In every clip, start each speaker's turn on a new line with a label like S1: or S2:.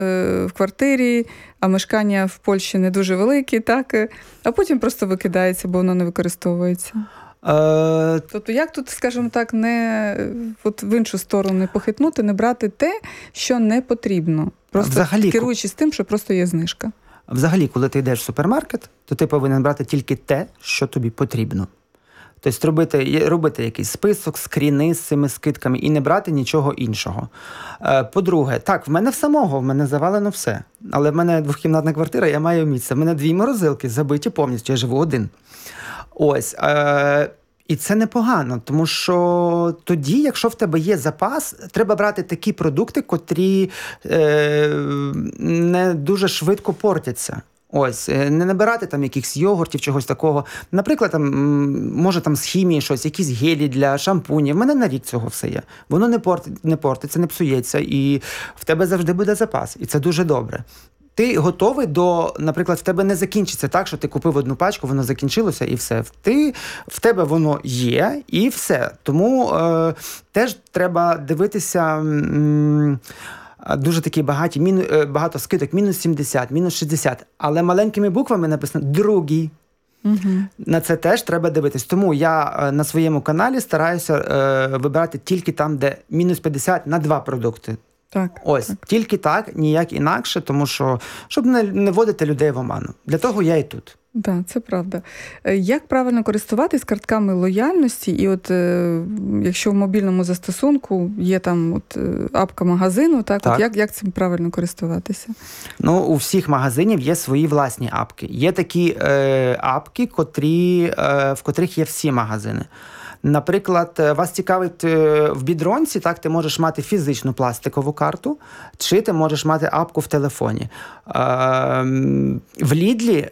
S1: в квартирі, а мешкання в Польщі не дуже великі, так? А потім просто викидається, бо воно не використовується. Тобто як тут, скажімо так, не от в іншу сторону не похитнути, не брати те, що не потрібно. Просто взагалі, керуючись тим, що просто є знижка.
S2: Взагалі, коли ти йдеш в супермаркет, то ти повинен брати тільки те, що тобі потрібно. Тобто робити якийсь список, скріни з цими скидками і не брати нічого іншого. По-друге, так, в мене завалено все. Але в мене двохкімнатна квартира, я маю місце. В мене 2 морозилки забиті повністю, я живу один. Ось. І це непогано, тому що тоді, якщо в тебе є запас, треба брати такі продукти, котрі не дуже швидко портяться. Ось, не набирати там якихось йогуртів, чогось такого. Наприклад, може з хімії щось, якісь гелі для шампунів. В мене на рік цього все є. Воно не портиться, не псується, і в тебе завжди буде запас. І це дуже добре. Ти готовий наприклад, в тебе не закінчиться так, що ти купив 1 пачку, воно закінчилося і все. В тебе воно є і все. Тому теж треба дивитися... Дуже такі багато скидок, мінус 70, мінус 60, але маленькими буквами написано «другий». Угу. На це теж треба дивитись. Тому я на своєму каналі стараюся вибирати тільки там, де мінус 50 на 2 продукти.
S1: Так,
S2: ось, так. Тільки так, ніяк інакше, тому що, щоб не вводити людей в оману. Для того я і тут.
S1: Так, це правда. Як правильно користуватись картками лояльності? І от якщо в мобільному застосунку є там апка магазину, так. От як цим правильно користуватися?
S2: Ну, у всіх магазинів є свої власні апки. Є такі апки, в котрих є всі магазини. Наприклад, вас цікавить в Бідронці, так, ти можеш мати фізичну пластикову карту, чи ти можеш мати апку в телефоні. В Лідлі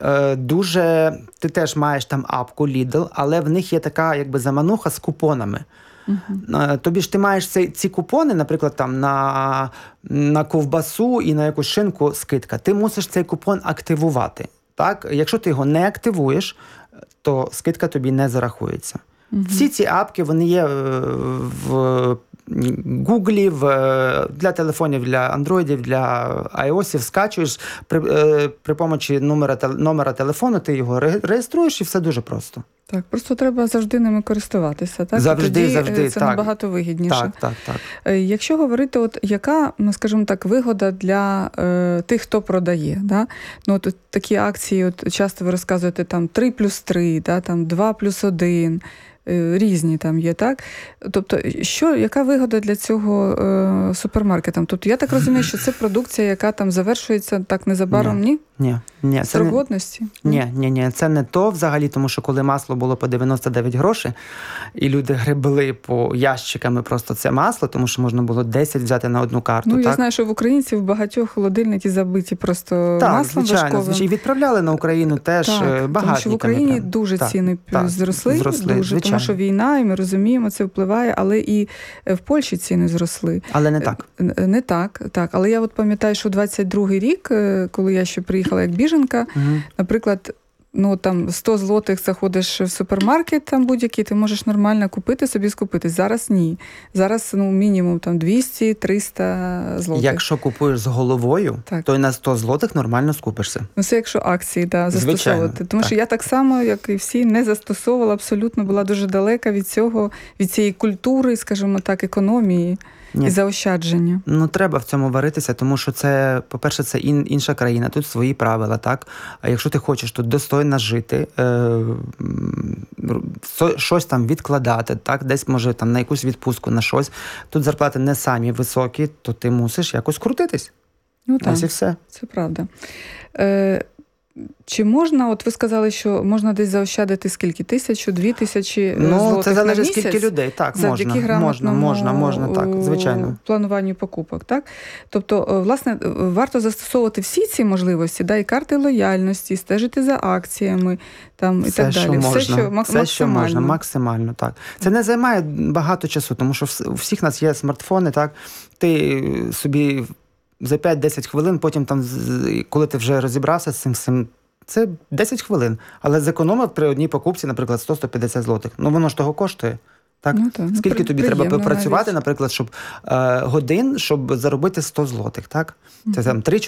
S2: ти теж маєш там апку Lidl, але в них є така якби замануха з купонами. Uh-huh. Тобі ж ти маєш ці купони, наприклад, там на ковбасу і на якусь шинку скидка. Ти мусиш цей купон активувати. Так? Якщо ти його не активуєш, то скидка тобі не зарахується. Угу. Всі ці апки, вони є в Гуглі, для телефонів, для андроїдів, для iOS, скачуєш, при помочі номера телефону ти його реєструєш і все дуже просто.
S1: Так, просто треба завжди ними користуватися, так?
S2: Завжди,
S1: це
S2: так.
S1: Набагато вигідніше.
S2: Так.
S1: Якщо говорити, яка, скажімо так, вигода для тих, хто продає, да? Ну, от такі акції, часто ви розказуєте, там 3+3, да? Там 2+1, різні там є, так? Тобто, яка вигода для цього супермаркетам? Тобто, я так розумію, що це продукція, яка там завершується так незабаром, ні?
S2: Ні.
S1: Срок годності?
S2: Ні, це не то взагалі, тому що коли масло було по 99 грошей, і люди гребли по ящиками просто це масло, тому що можна було 10 взяти на одну карту.
S1: Ну, я знаю, що в українців багатьох холодильники забиті просто маслом важковим.
S2: Так, звичайно. І відправляли на Україну теж багатниками.
S1: Тому що в Україні дуже ціни зросли, тому що війна, і ми розуміємо, це впливає, але і в Польщі ціни зросли.
S2: Але не так.
S1: Не так. Але я пам'ятаю, що 22-й рік, коли я ще приїхала як біженка, наприклад, там 100 злотих заходиш в супермаркет, там будь-який, ти можеш нормально купити, собі скупитись. Зараз ні. Зараз мінімум там 200-300 злотих.
S2: Якщо купуєш з головою, то і на 100 злотих нормально скупишся.
S1: Це якщо акції, застосовувати. Звичайно, тому що я так само, як і всі, не застосовувала, абсолютно була дуже далека від цієї культури, скажімо так, економії. І заощадження.
S2: Треба в цьому варитися, тому що це, по-перше, це інша країна, тут свої правила, так? А якщо ти хочеш тут достойно жити, щось там відкладати, так? Десь, може, там на якусь відпустку, на щось, тут зарплати не самі високі, то ти мусиш якось крутитись. Ось і все.
S1: Це правда. Чи можна, ви сказали, що можна десь заощадити скільки? 1000, 2000 злотих на місяць?
S2: Це залежить скільки людей, так,
S1: завдяки грамотному
S2: можна, так, звичайно.
S1: Плануванню покупок, так? Тобто, власне, варто застосовувати всі ці можливості, і карти лояльності, стежити за акціями, там, і так далі.
S2: Все, що можна, максимально, так. Це не займає багато часу, тому що у всіх нас є смартфони, так? Ти собі за 5-10 хвилин, потім там, коли ти вже розібрався з цим, це 10 хвилин. Але зекономив при одній покупці, наприклад, 100-150 злотих. Воно ж того коштує. Так? Скільки тобі треба працювати, наприклад, щоб годин, щоб заробити 100 злотих, так? Це там 3